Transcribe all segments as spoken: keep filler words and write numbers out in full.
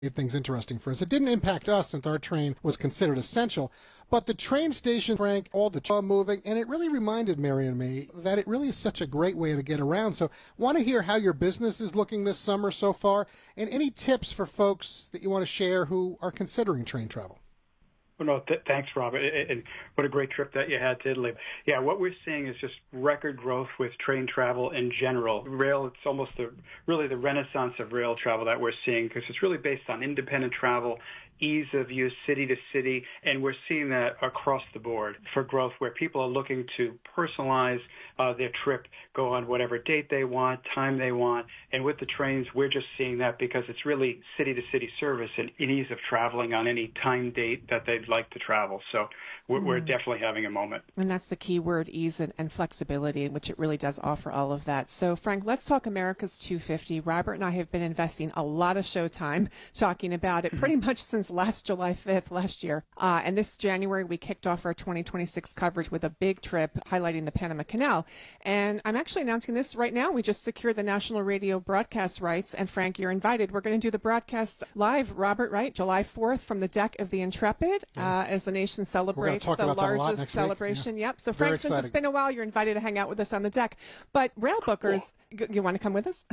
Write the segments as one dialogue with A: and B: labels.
A: made things interesting for us. It didn't impact us since our train was considered essential, but the train station, Frank, all the train moving, and it really reminded Mary and me that it really is such a great way to get around. So want to hear how your business is looking this summer so far, and any tips for folks that you want to share who are considering train travel.
B: Well, no, th- thanks, Robert. And what a great trip that you had to Italy. Yeah, what we're seeing is just record growth with train travel in general. Rail, it's almost the really the renaissance of rail travel that we're seeing, because it's really based on independent travel, ease of use, city to city, and we're seeing that across the board for growth, where people are looking to personalize uh, their trip, go on whatever date they want, time they want, and with the trains, we're just seeing that because it's really city to city service and ease of traveling on any time date that they'd like to travel. So we're, mm. we're definitely having a moment.
C: And that's the key word, ease and, and flexibility, which it really does offer all of that. So Frank, let's talk America's two fifty. Robert and I have been investing a lot of show time talking about it pretty much since last July fifth last year. Uh, and this January, we kicked off our twenty twenty-six coverage with a big trip highlighting the Panama Canal. And I'm actually announcing this right now. We just secured the national radio broadcast rights. And Frank, you're invited. We're going to do the broadcast live, Robert, right? July fourth from the deck of the Intrepid
A: yeah.
C: uh, as the nation celebrates the largest celebration.
A: Yeah.
C: Yep. So
A: Very
C: Frank,
A: exciting.
C: since it's been a while, you're invited to hang out with us on the deck. But rail bookers, cool. you want to come with us?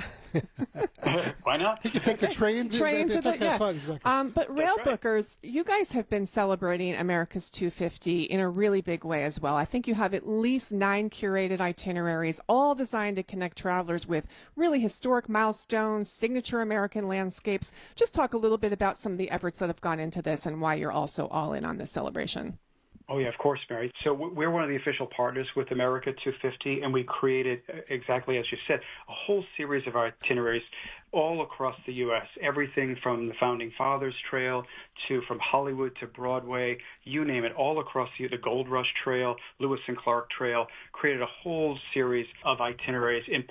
B: Why not?
A: You can take the train to,
C: train
A: to,
C: to the,
A: the
C: yeah.
A: Fun, exactly.
C: Um, but rail
B: right.
C: bookers, you guys have been celebrating America's two fifty in a really big way as well. I think you have at least nine curated itineraries, all designed to connect travelers with really historic milestones, signature American landscapes. Just talk a little bit about some of the efforts that have gone into this and why you're also all in on this celebration.
B: Oh, yeah, of course, Mary. So we're one of the official partners with America two fifty, and we created, exactly as you said, a whole series of itineraries all across the U S, everything from the Founding Fathers Trail to from Hollywood to Broadway, you name it, all across the, the Gold Rush Trail, Lewis and Clark Trail, created a whole series of itineraries in